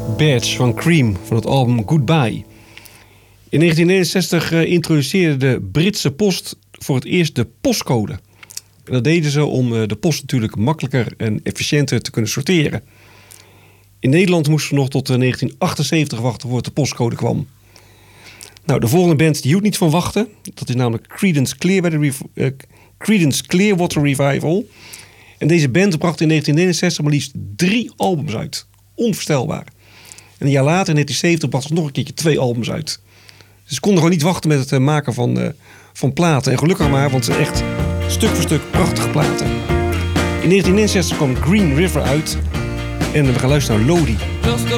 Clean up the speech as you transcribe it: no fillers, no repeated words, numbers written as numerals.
Badge van Cream van het album Goodbye. In 1969 introduceerde de Britse Post voor het eerst de postcode. En dat deden ze om de post natuurlijk makkelijker en efficiënter te kunnen sorteren. In Nederland moesten we nog tot 1978 wachten voordat de postcode kwam. Nou, de volgende band die hield niet van wachten. Dat is namelijk Creedence Clearwater Revival. En deze band bracht in 1969 maar liefst 3 albums uit. Onvoorstelbaar. En een jaar later, in 1970, bracht ze nog een keertje 2 albums uit. Dus ze konden gewoon niet wachten met het maken van platen. En gelukkig maar, want ze zijn echt stuk voor stuk prachtige platen. In 1969 kwam Green River uit. En we gaan luisteren naar Lodi. Just a